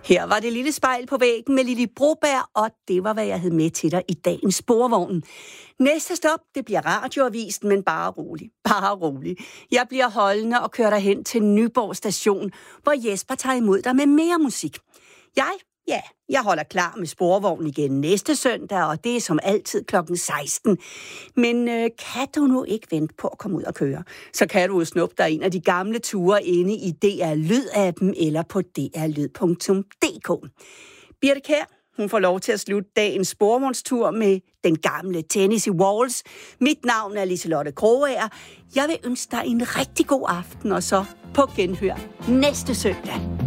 Her var det lille spejl på væggen med Lili Broberg, og det var, hvad jeg havde med til dig i dagens Sporvognen. Næste stop, det bliver radioavisen, men bare rolig. Bare rolig. Jeg bliver holdende og kører dig hen til Nyborg station, hvor Jesper tager imod dig med mere musik. Jeg holder klar med Sporvognen igen næste søndag, og det er som altid klokken 16. Men kan du nu ikke vente på at komme ud og køre, så kan du jo snuppe dig en af de gamle ture inde i DR Lyd-appen eller på drlyd.dk. Birte Kjær, hun får lov til at slutte dagens sporvognstur med den gamle Tennessee Waltz. Mit navn er Liselotte Krogager. Jeg vil ønske dig en rigtig god aften, og så på genhør næste søndag.